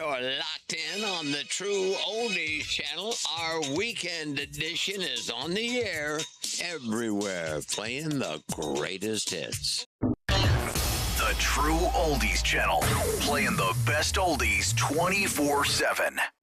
You're locked in on the True Oldies channel. Our weekend edition is on the air everywhere, playing the greatest hits. The True Oldies channel, playing the best oldies 24/7.